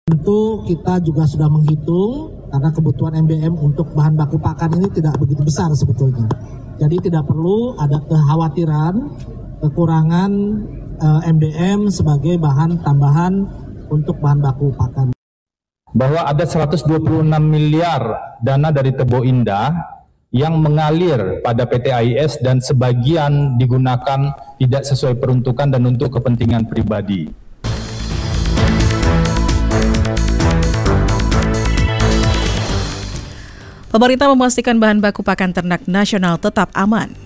Tentu kita juga sudah menghitung karena kebutuhan MBM untuk bahan baku pakan ini tidak begitu besar sebetulnya. Jadi tidak perlu ada kekhawatiran kekurangan MBM sebagai bahan tambahan untuk bahan baku pakan. Bahwa ada 126 miliar dana dari Tebo Indah yang mengalir pada PT AIS dan sebagian digunakan tidak sesuai peruntukan dan untuk kepentingan pribadi. Pemerintah memastikan bahan baku pakan ternak nasional tetap aman.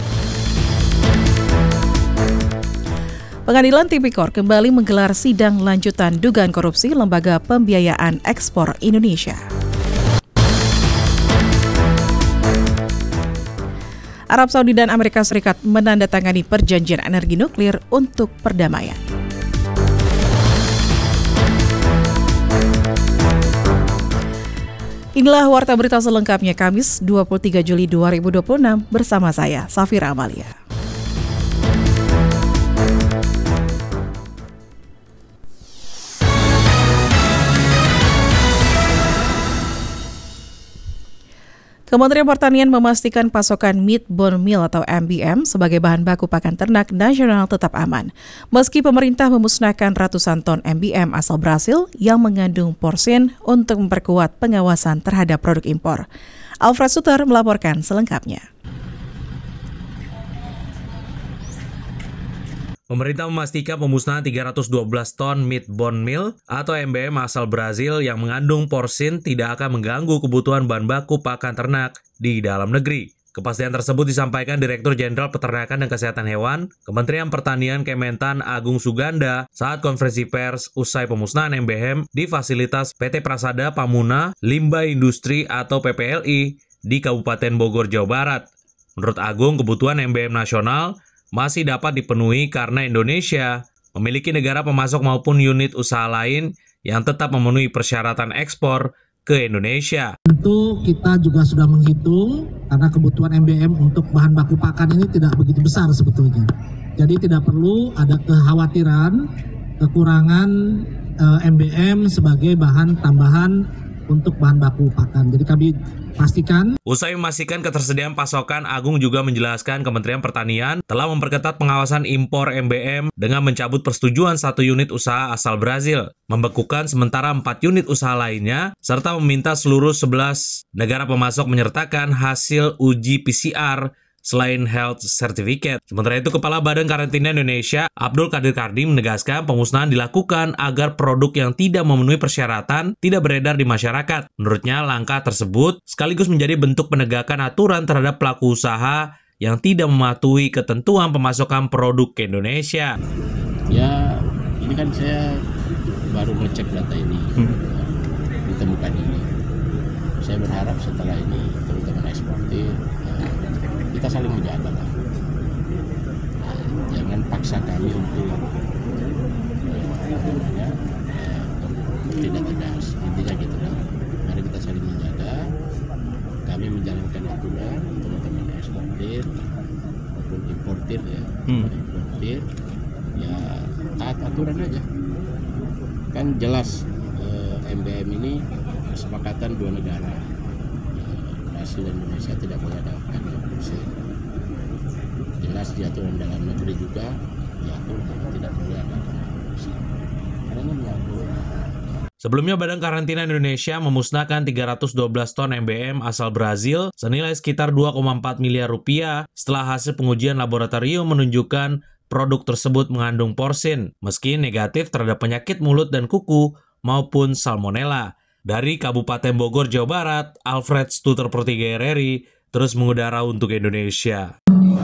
Pengadilan Tipikor kembali menggelar sidang lanjutan dugaan korupsi Lembaga Pembiayaan Ekspor Indonesia. Arab Saudi dan Amerika Serikat menandatangani perjanjian energi nuklir untuk perdamaian. Inilah Warta Berita selengkapnya Kamis 23 Juli 2026 bersama saya, Safira Amalia. Kementerian Pertanian memastikan pasokan meat bone meal atau MBM sebagai bahan baku pakan ternak nasional tetap aman. Meski pemerintah memusnahkan ratusan ton MBM asal Brasil yang mengandung porsin untuk memperkuat pengawasan terhadap produk impor. Alfred Suter melaporkan selengkapnya. Pemerintah memastikan pemusnahan 312 ton meat bone meal atau MBM asal Brazil yang mengandung porsin tidak akan mengganggu kebutuhan bahan baku pakan ternak di dalam negeri. Kepastian tersebut disampaikan Direktur Jenderal Peternakan dan Kesehatan Hewan, Kementerian Pertanian Kementan Agung Suganda saat konferensi pers usai pemusnahan MBM di fasilitas PT Prasada Pamuna Limba Industri atau PPLI di Kabupaten Bogor, Jawa Barat. Menurut Agung, kebutuhan MBM nasional masih dapat dipenuhi karena Indonesia memiliki negara pemasok maupun unit usaha lain yang tetap memenuhi persyaratan ekspor ke Indonesia. Tentu kita juga sudah menghitung karena kebutuhan MBM untuk bahan baku pakan ini tidak begitu besar sebetulnya. Jadi tidak perlu ada kekhawatiran kekurangan MBM sebagai bahan tambahan untuk bahan baku pakan. Jadi kami pastikan. Usai memastikan ketersediaan pasokan, Agung juga menjelaskan Kementerian Pertanian telah memperketat pengawasan impor MBM dengan mencabut persetujuan 1 unit usaha asal Brazil, membekukan sementara 4 unit usaha lainnya, serta meminta seluruh 11 negara pemasok menyertakan hasil uji PCR selain health certificate. Sementara itu, Kepala Badan Karantina Indonesia, Abdul Qadir Kardi, menegaskan pemusnahan dilakukan agar produk yang tidak memenuhi persyaratan tidak beredar di masyarakat. Menurutnya, langkah tersebut sekaligus menjadi bentuk penegakan aturan terhadap pelaku usaha yang tidak mematuhi ketentuan pemasokan produk ke Indonesia. Ya, ini kan saya baru ngecek data ini, ditemukan ini. Saya berharap setelah ini, teman-teman eksportir, kita saling menjaga lah. Jangan paksa kami untuk tidak tegas, intinya gitu lah. Mari kita saling menjaga. Kami menjalankan aturan, teman-teman eksportir maupun importir ya. Importir ya taat aturan aja. Kan jelas MBM ini kesepakatan 2 negara. Brasil dan Indonesia tidak boleh ada korupsi. Jelas di aturan dalam negeri juga diatur tidak boleh ada korupsi. Karena menyangkut. Sebelumnya, Badan Karantina Indonesia memusnahkan 312 ton MBM asal Brazil senilai sekitar 2,4 miliar rupiah setelah hasil pengujian laboratorium menunjukkan produk tersebut mengandung porsin, meski negatif terhadap penyakit mulut dan kuku maupun salmonella. Dari Kabupaten Bogor, Jawa Barat, Alfred Stuter per 3 RRI terus mengudara untuk Indonesia.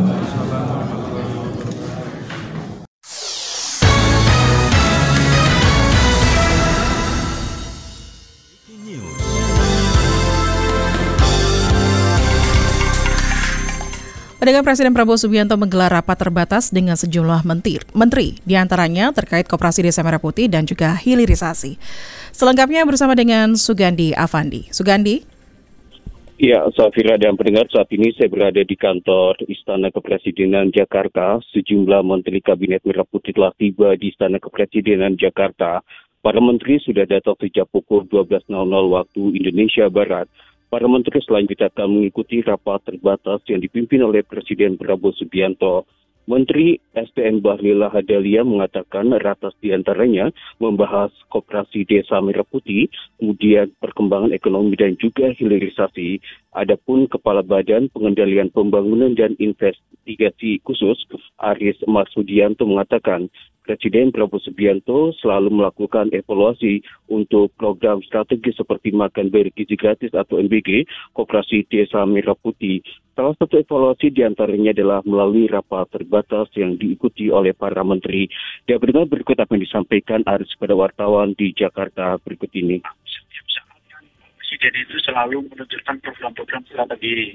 Pedagang Presiden Prabowo Subianto menggelar rapat terbatas dengan sejumlah menteri, diantaranya terkait Koperasi Desa Merah Putih dan juga hilirisasi. Selengkapnya bersama dengan Sugandi Avandi. Sugandi? Ya, Safira dan pendengar, saat ini saya berada di kantor Istana Kepresidenan Jakarta. Sejumlah Menteri Kabinet Merah Putih telah tiba di Istana Kepresidenan Jakarta Para menteri sudah datang sejak pukul 12.00 waktu Indonesia Barat. Para menteri selanjutnya akan mengikuti rapat terbatas yang dipimpin oleh Presiden Prabowo Subianto. Menteri SDM Bahlil Lahadalia mengatakan ratas diantaranya membahas koperasi Desa Merah Putih, kemudian perkembangan ekonomi dan juga hilirisasi. Adapun Kepala Badan Pengendalian Pembangunan dan Investigasi Khusus Aris Marsudianto mengatakan Presiden Prabowo Subianto selalu melakukan evaluasi untuk program strategi seperti Makan Bergizi Gratis atau MBG, Koperasi Desa Merah Putih. Salah satu evaluasi diantaranya adalah melalui rapat terbatas yang diikuti oleh para menteri. Dan berikut apa yang disampaikan Aris pada wartawan di Jakarta berikut ini. Presiden itu selalu menunjukkan program-program strategi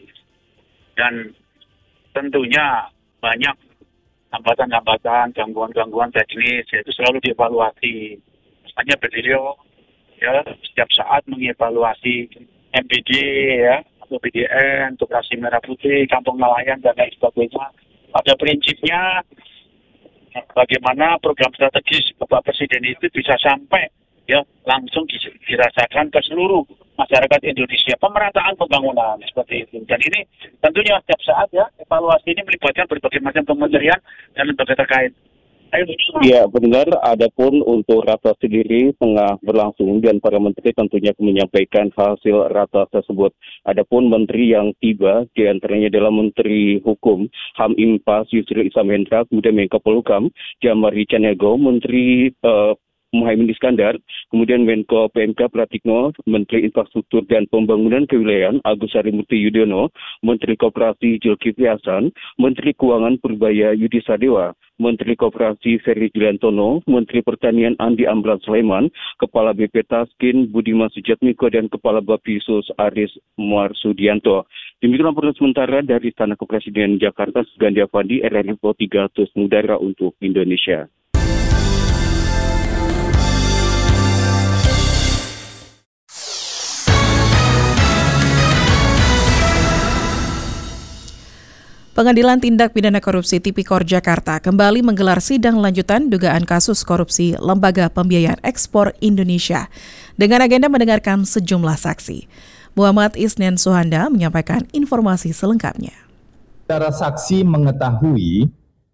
dan tentunya banyak hambatan-hambatan, gangguan-gangguan teknis, yaitu selalu dievaluasi. Makanya beliau ya setiap saat mengevaluasi MBG ya, atau BDN, Koperasi Merah Putih, Kampung Nelayan dan lain sebagainya. Pada prinsipnya bagaimana program strategis Bapak Presiden itu bisa sampai ya langsung dirasakan ke seluruh masyarakat Indonesia, pemerataan pembangunan seperti itu. Dan ini tentunya setiap saat ya evaluasi ini melibatkan berbagai macam kementerian dan lembaga terkait. Ya, benar. Adapun untuk ratas sendiri tengah berlangsung dan para menteri tentunya menyampaikan hasil ratas tersebut. Adapun menteri yang tiba diantaranya adalah Menteri Hukum HAM Impas Yusril Iza Mahendra, kemudian Menko Polhukam Damar Wicanego, Menteri Muhaimin Iskandar, kemudian Menko PMK Pratikno, Menteri Infrastruktur dan Pembangunan Kewilayahan Agus Harimurti Yudhoyono, Menteri Koperasi Zulkifli Hasan, Menteri Keuangan Purbaya Yudi Sadewa, Menteri Koperasi Ferry Juliantono, Menteri Pertanian Andi Amran Sulaiman, Kepala BP Taskin Budiman Sujatmiko dan Kepala Bappisus Aris Marsudianto. Demikian laporan sementara dari Istana Kepresidenan Jakarta, Sugandi Avandi, RRI Pro 3 Terus Mudara untuk Indonesia. Pengadilan Tindak Pidana Korupsi Tipikor Jakarta kembali menggelar sidang lanjutan dugaan kasus korupsi Lembaga Pembiayaan Ekspor Indonesia dengan agenda mendengarkan sejumlah saksi. Muhammad Isnen Suhanda menyampaikan informasi selengkapnya. Para saksi mengetahui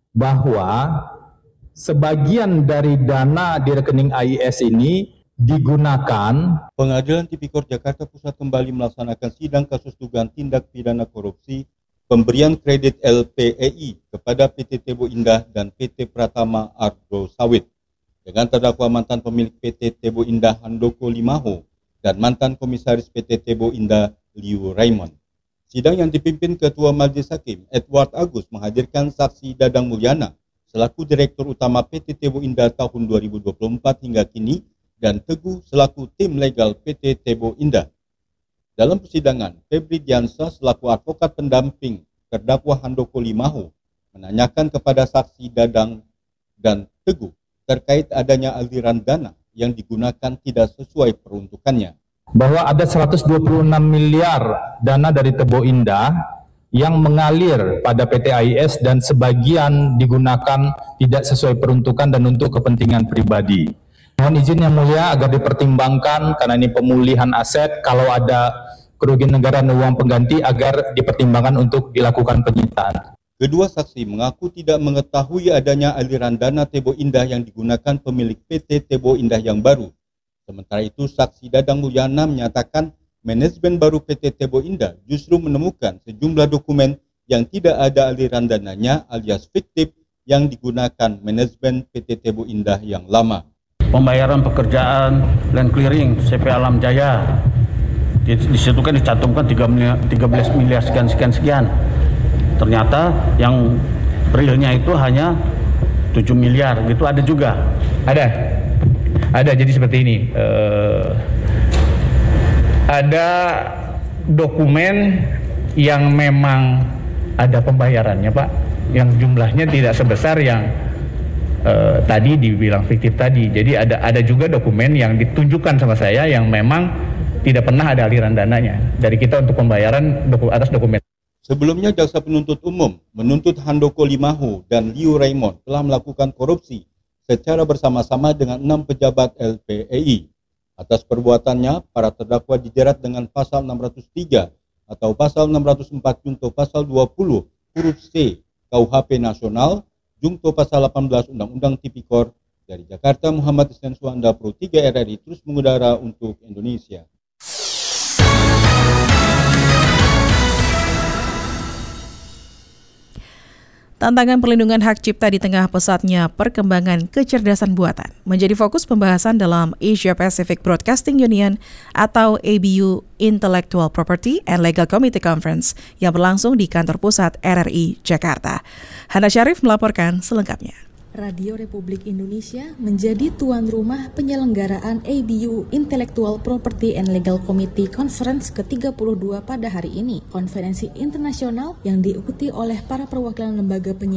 bahwa sebagian dari dana di rekening AIS ini digunakan. Pengadilan Tipikor Jakarta Pusat kembali melaksanakan sidang kasus dugaan tindak pidana korupsi pemberian kredit LPEI kepada PT Tebo Indah dan PT Pratama Agro Sawit dengan terdakwa mantan pemilik PT Tebo Indah Handoko Limaho dan mantan komisaris PT Tebo Indah Liu Raymond. Sidang yang dipimpin Ketua Majelis Hakim Edward Agus menghadirkan saksi Dadang Mulyana selaku Direktur Utama PT Tebo Indah tahun 2024 hingga kini dan Teguh selaku tim legal PT Tebo Indah. Dalam persidangan, Febri Diansyah selaku advokat pendamping terdakwa Handoko Limaho menanyakan kepada saksi Dadang dan Teguh terkait adanya aliran dana yang digunakan tidak sesuai peruntukannya. Bahwa ada 126 miliar dana dari Tebo Indah yang mengalir pada PT AIS dan sebagian digunakan tidak sesuai peruntukan dan untuk kepentingan pribadi. Mohon izin Yang Mulia agar dipertimbangkan karena ini pemulihan aset, kalau ada kerugian negara dan uang pengganti agar dipertimbangkan untuk dilakukan penyitaan. Kedua saksi mengaku tidak mengetahui adanya aliran dana Tebo Indah yang digunakan pemilik PT Tebo Indah yang baru. Sementara itu saksi Dadang Mulyana menyatakan manajemen baru PT Tebo Indah justru menemukan sejumlah dokumen yang tidak ada aliran dananya alias fiktif yang digunakan manajemen PT Tebo Indah yang lama. Pembayaran pekerjaan land clearing CP Alam Jaya di situ kan dicantumkan 13 miliar sekian. Ternyata yang realnya itu hanya 7 miliar gitu ada juga. Ada jadi seperti ini. Ada dokumen yang memang ada pembayarannya Pak, yang jumlahnya tidak sebesar yang tadi dibilang fiktif tadi. Jadi ada juga dokumen yang ditunjukkan sama saya yang memang tidak pernah ada aliran dananya dari kita untuk pembayaran atas dokumen. Sebelumnya jaksa penuntut umum menuntut Handoko Limaho dan Liu Raymond telah melakukan korupsi secara bersama-sama dengan 6 pejabat LPEI. Atas perbuatannya, para terdakwa dijerat dengan pasal 603 atau pasal 604 junto pasal 20 huruf C KUHP Nasional, junto pasal 18 Undang-Undang Tipikor. Dari Jakarta, Muhammad Isnan Suwanda, Pro 3 RRI, terus mengudara untuk Indonesia. Tantangan perlindungan hak cipta di tengah pesatnya perkembangan kecerdasan buatan menjadi fokus pembahasan dalam Asia Pacific Broadcasting Union atau ABU Intellectual Property and Legal Committee Conference yang berlangsung di kantor pusat RRI Jakarta. Hana Syarif melaporkan selengkapnya. Radio Republik Indonesia menjadi tuan rumah penyelenggaraan ABU Intellectual Property and Legal Committee Conference ke-32 pada hari ini. Konferensi internasional yang diikuti oleh para perwakilan lembaga penyiaran